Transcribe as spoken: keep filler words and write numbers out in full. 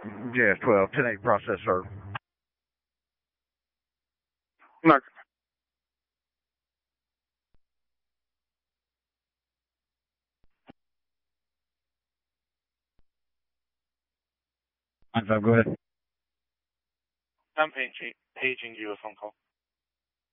Yeah, twelve, ten eight processor. Mark. nine five, go ahead. I'm paging, paging you a phone call.